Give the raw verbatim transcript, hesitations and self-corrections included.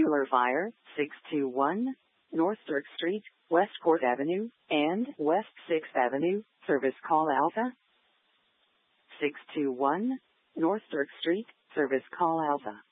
Cellular Fire, six two one North Turk Street, Westport Avenue, and West sixth Avenue, Service Call Alpha. six two one North Turk Street, Service Call Alpha.